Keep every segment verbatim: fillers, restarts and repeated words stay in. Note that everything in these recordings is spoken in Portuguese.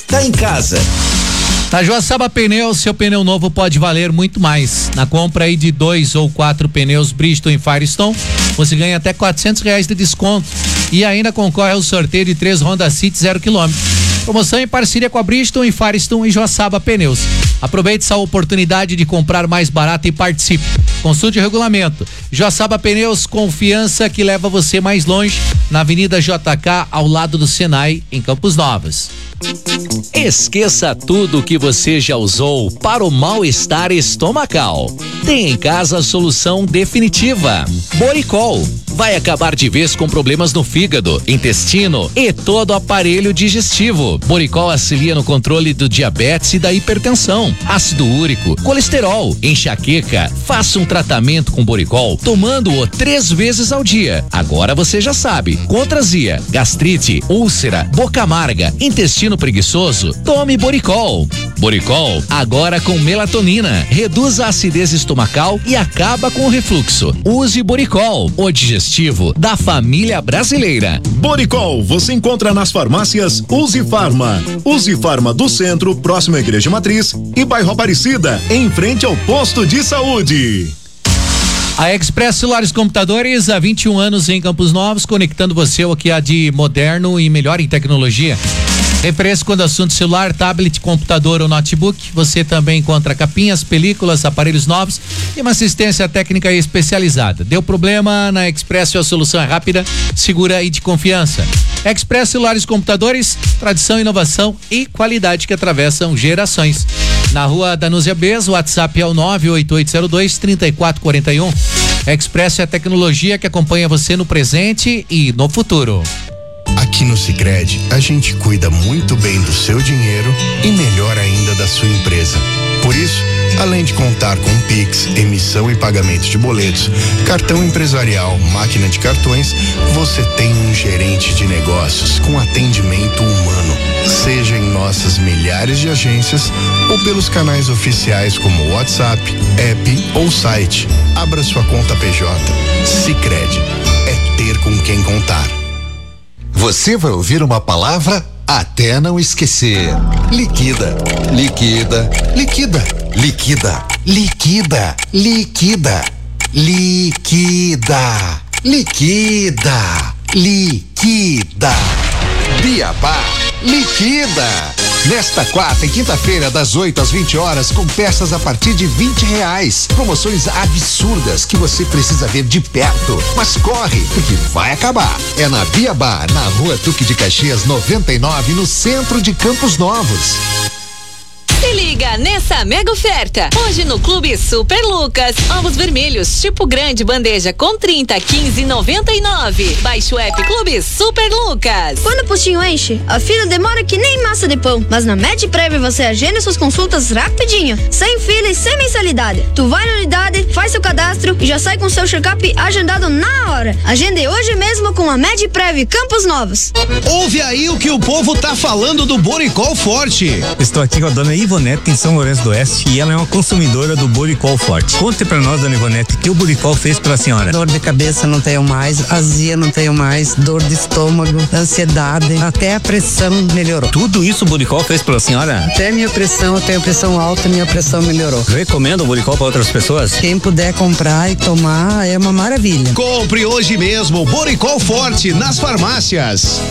tá em casa. Na Joaçaba Pneus, seu pneu novo pode valer muito mais. Na compra aí de dois ou quatro pneus Bridgestone e Firestone, você ganha até quatrocentos reais de desconto e ainda concorre ao sorteio de três Honda City zero quilômetro. Promoção em parceria com a Bridgestone, Firestone e Joaçaba Pneus. Aproveite essa oportunidade de comprar mais barato e participe. Consulte o regulamento. Joaçaba Pneus, confiança que leva você mais longe, na Avenida J K, ao lado do Senai, em Campos Novos. Esqueça tudo que você já usou para o mal-estar estomacal. Tem em casa a solução definitiva. Boricol vai acabar de vez com problemas no fígado, intestino e todo o aparelho digestivo. Boricol auxilia no controle do diabetes e da hipertensão, ácido úrico, colesterol, enxaqueca. Faça um tratamento com Boricol, tomando-o três vezes ao dia. Agora você já sabe. Contra azia, gastrite, úlcera, boca amarga, intestino preguiçoso, tome Boricol. Boricol, agora com melatonina, reduz a acidez estomacal e acaba com o refluxo. Use Boricol, o digestivo da família brasileira. Boricol, você encontra nas farmácias Use Farma. Use Farma do Centro, próximo à Igreja Matriz, e bairro Aparecida, em frente ao posto de saúde. A Express Celulares Computadores, há vinte e um anos em Campos Novos, conectando você ao que há de moderno e melhor em tecnologia. Referência quando o assunto celular, tablet, computador ou notebook. Você também encontra capinhas, películas, aparelhos novos e uma assistência técnica especializada. Deu problema na Express, a solução é rápida, segura e de confiança. Express Celulares Computadores, tradição, inovação e qualidade que atravessam gerações. Na rua Danúzia Bez, o WhatsApp é o nove oito oito zero dois, três quatro quatro um. Express é a tecnologia que acompanha você no presente e no futuro. Aqui no Sicredi, a gente cuida muito bem do seu dinheiro e melhor ainda da sua empresa. Por isso, além de contar com Pix, emissão e pagamento de boletos, cartão empresarial, máquina de cartões, você tem um gerente de negócios com atendimento humano. Seja em nossas milhares de agências ou pelos canais oficiais como WhatsApp, app ou site. Abra sua conta P J. Sicredi é ter com quem contar. Você vai ouvir uma palavra até não esquecer. Liquida, liquida, liquida, liquida, liquida, liquida, liquida, liquida, liquida. Biabá, liquida. Nesta quarta e quinta-feira, das oito às vinte horas, com peças a partir de vinte reais. Promoções absurdas que você precisa ver de perto. Mas corre, porque vai acabar. É na Biabá, na Rua Duque de Caxias noventa e nove, no centro de Campos Novos. Se liga nessa mega oferta. Hoje no Clube Super Lucas, ovos vermelhos tipo grande bandeja com trinta, quinze e noventa e nove. Baixe o app Clube Super Lucas. Quando o postinho enche, a fila demora que nem massa de pão. Mas na MedPrev você agenda suas consultas rapidinho, sem fila e sem mensalidade. Tu vai na unidade, faz seu cadastro e já sai com seu check-up agendado na hora. Agende hoje mesmo com a MedPrev Campos Novos. Ouve aí o que o povo tá falando do Boricol Forte. Estou aqui com a dona Ivonete em São Lourenço do Oeste e ela é uma consumidora do Boricol Forte. Conte pra nós, dona Ivonete, o que o Boricol fez pra senhora. Dor de cabeça não tenho mais, azia não tenho mais, dor de estômago, ansiedade, até a pressão melhorou. Tudo isso o Boricol fez pela senhora? Até minha pressão, eu tenho pressão alta, minha pressão melhorou. Recomenda o Boricol para outras pessoas? Quem puder comprar e tomar é uma maravilha. Compre hoje mesmo Boricol Forte nas farmácias.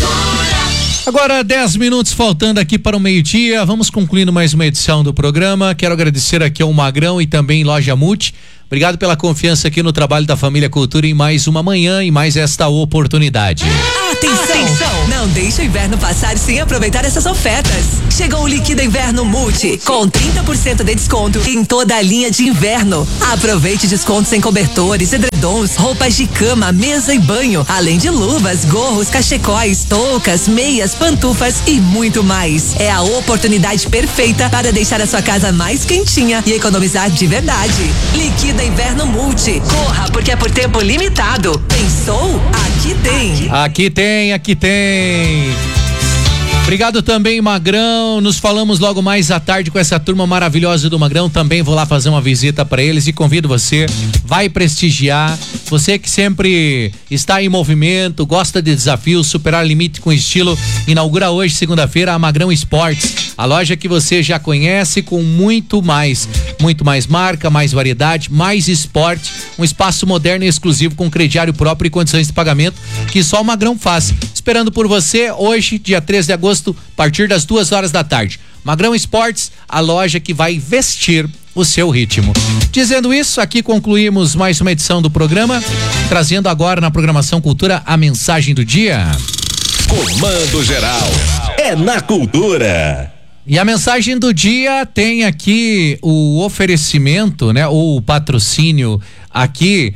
Agora dez minutos faltando aqui para o meio-dia, vamos concluindo mais uma edição do programa. Quero agradecer aqui ao Magrão e também Loja Multi. Obrigado pela confiança aqui no trabalho da Família Cultura em mais uma manhã e mais esta oportunidade. Atenção! Atenção! Não deixe o inverno passar sem aproveitar essas ofertas. Chegou o Liquida Inverno Multi, com trinta por cento de desconto em toda a linha de inverno. Aproveite descontos em cobertores, edredons, roupas de cama, mesa e banho, além de luvas, gorros, cachecóis, toucas, meias, pantufas e muito mais. É a oportunidade perfeita para deixar a sua casa mais quentinha e economizar de verdade. Liquida Inverno Multi. Corra, porque é por tempo limitado. Pensou? Aqui tem. Aqui tem, aqui tem. Obrigado também, Magrão. Nos falamos logo mais à tarde com essa turma maravilhosa do Magrão. Também vou lá fazer uma visita para eles e convido você. Vai prestigiar Você que sempre está em movimento, gosta de desafios, superar limite com estilo, inaugura hoje, segunda-feira, a Magrão Esportes. A loja que você já conhece com muito mais, muito mais marca, mais variedade, mais esporte, um espaço moderno e exclusivo com crediário próprio e condições de pagamento que só o Magrão faz. Esperando por você hoje, dia treze de agosto, a partir das duas horas da tarde. Magrão Esportes, a loja que vai vestir o seu ritmo. Dizendo isso, aqui concluímos mais uma edição do programa, trazendo agora na programação Cultura a mensagem do dia. Comando Geral é na Cultura. E a mensagem do dia tem aqui o oferecimento, né, ou o patrocínio aqui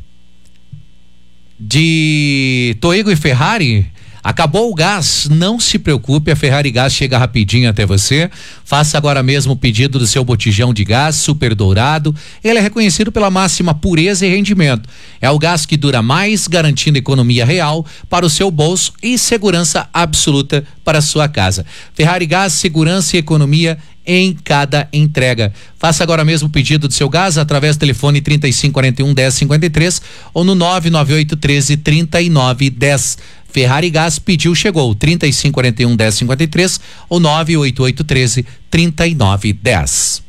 de Toigo e Ferrari. Acabou o gás, não se preocupe, a Ferrari Gás chega rapidinho até você. Faça agora mesmo o pedido do seu botijão de gás super dourado. Ele é reconhecido pela máxima pureza e rendimento. É o gás que dura mais, garantindo economia real para o seu bolso e segurança absoluta para a sua casa. Ferrari Gás, segurança e economia em cada entrega. Faça agora mesmo o pedido do seu gás através do telefone trinta e cinco, quarenta e um, dez, cinquenta e três ou no nove nove oito, treze, trinta e nove, dez. Ferrari Gás pediu, chegou. trinta e cinco, quarenta e um, dez, cinquenta e três ou nove oito oito, treze, trinta e nove, dez.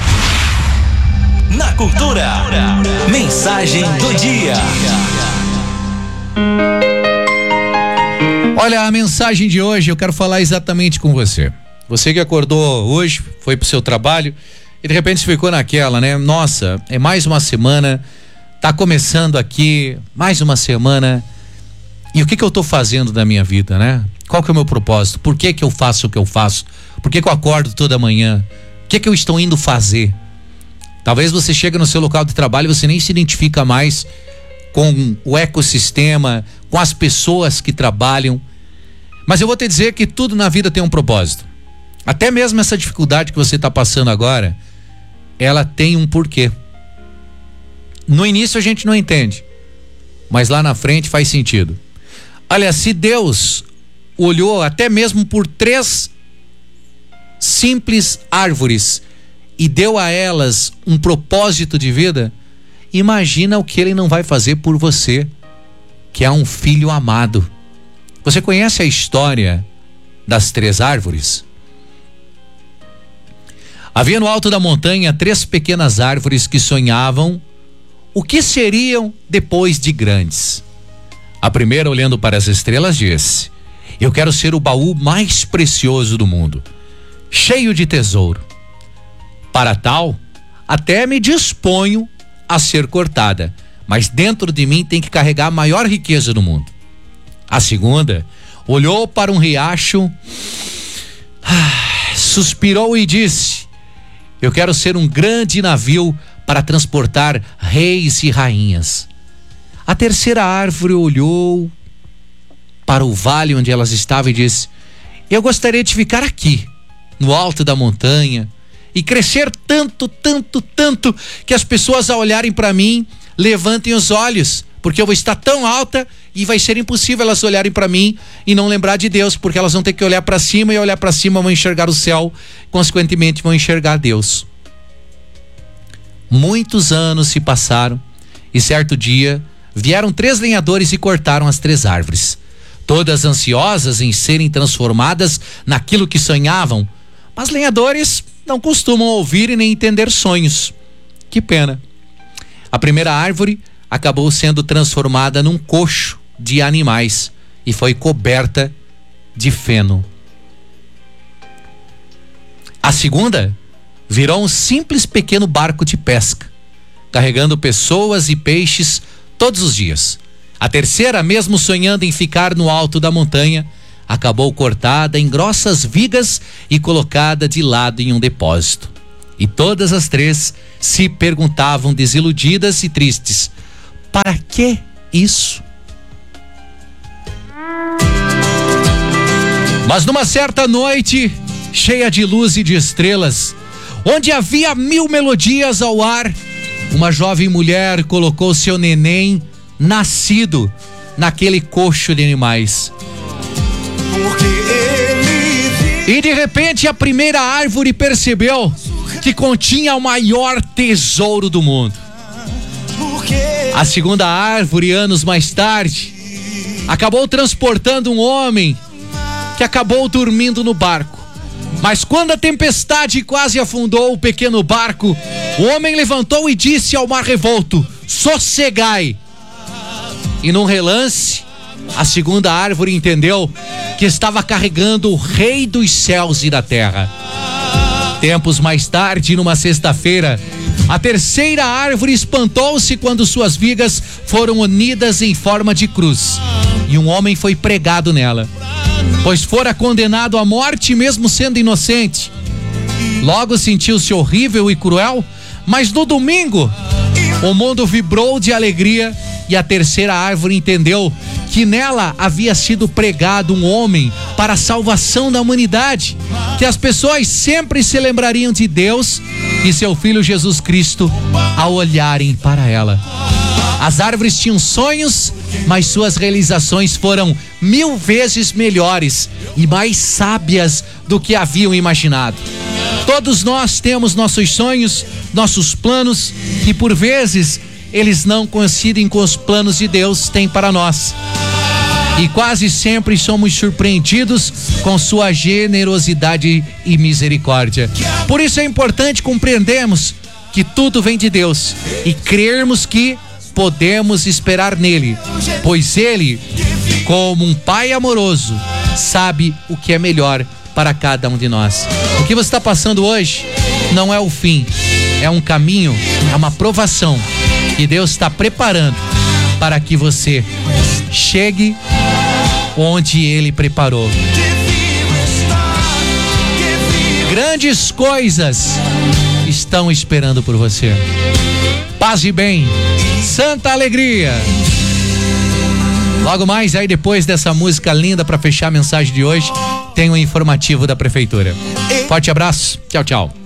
Na Cultura, mensagem do dia. Olha, a mensagem de hoje eu quero falar exatamente com você. Você que acordou hoje, foi pro seu trabalho e de repente ficou naquela, né? Nossa, é mais uma semana, tá começando aqui, mais uma semana. E o que que eu tô fazendo da minha vida, né? Qual que é o meu propósito? Por que que eu faço o que eu faço? Por que que eu acordo toda manhã? O que que eu estou indo fazer? Talvez você chegue no seu local de trabalho e você nem se identifica mais com o ecossistema, com as pessoas que trabalham. Mas eu vou te dizer que tudo na vida tem um propósito. Até mesmo essa dificuldade que você está passando agora, ela tem um porquê. No início a gente não entende, mas lá na frente faz sentido. Olha, se Deus olhou até mesmo por três simples árvores e deu a elas um propósito de vida, imagina o que Ele não vai fazer por você, que é um filho amado. Você conhece a história das três árvores? Havia no alto da montanha três pequenas árvores que sonhavam o que seriam depois de grandes. A primeira, olhando para as estrelas, disse: eu quero ser o baú mais precioso do mundo, cheio de tesouro. Para tal, até me disponho a ser cortada, mas dentro de mim tem que carregar a maior riqueza do mundo. A segunda olhou para um riacho, suspirou e disse: eu quero ser um grande navio para transportar reis e rainhas. A terceira árvore olhou para o vale onde elas estavam e disse: eu gostaria de ficar aqui, no alto da montanha, e crescer tanto, tanto, tanto, que as pessoas ao olharem para mim, levantem os olhos, porque eu vou estar tão alta e vai ser impossível elas olharem para mim e não lembrar de Deus, porque elas vão ter que olhar para cima, e olhar para cima vão enxergar o céu, consequentemente vão enxergar Deus. Muitos anos se passaram e certo dia vieram três lenhadores e cortaram as três árvores, todas ansiosas em serem transformadas naquilo que sonhavam, mas lenhadores não costumam ouvir e nem entender sonhos. Que pena. A primeira árvore acabou sendo transformada num coxo de animais e foi coberta de feno. A segunda virou um simples pequeno barco de pesca, carregando pessoas e peixes todos os dias. A terceira, mesmo sonhando em ficar no alto da montanha, acabou cortada em grossas vigas e colocada de lado em um depósito. E todas as três se perguntavam, desiludidas e tristes: para que isso? Mas numa certa noite, cheia de luz e de estrelas, onde havia mil melodias ao ar, uma jovem mulher colocou seu neném nascido naquele coxo de animais. E de repente a primeira árvore percebeu que continha o maior tesouro do mundo. A segunda árvore, anos mais tarde, acabou transportando um homem que acabou dormindo no barco. Mas quando a tempestade quase afundou o pequeno barco, o homem levantou e disse ao mar revolto: sossegai. E num relance, a segunda árvore entendeu que estava carregando o rei dos céus e da terra. Tempos mais tarde, numa sexta-feira, a terceira árvore espantou-se quando suas vigas foram unidas em forma de cruz e um homem foi pregado nela, pois fora condenado à morte mesmo sendo inocente. Logo sentiu-se horrível e cruel, mas no domingo o mundo vibrou de alegria e a terceira árvore entendeu que nela havia sido pregado um homem para a salvação da humanidade, que as pessoas sempre se lembrariam de Deus e seu Filho Jesus Cristo ao olharem para ela. As árvores tinham sonhos, mas suas realizações foram mil vezes melhores e mais sábias do que haviam imaginado. Todos nós temos nossos sonhos, nossos planos, e por vezes eles não coincidem com os planos de Deus tem para nós. E quase sempre somos surpreendidos com sua generosidade e misericórdia. Por isso é importante compreendermos que tudo vem de Deus e crermos que podemos esperar nele, pois ele, como um pai amoroso, sabe o que é melhor para cada um de nós. O que você está passando hoje não é o fim, é um caminho, é uma provação que Deus está preparando para que você chegue onde ele preparou. Grandes coisas estão esperando por você. Paz e bem, santa alegria. Logo mais aí, depois dessa música linda para fechar a mensagem de hoje, tem um informativo da prefeitura. Forte abraço, tchau, tchau.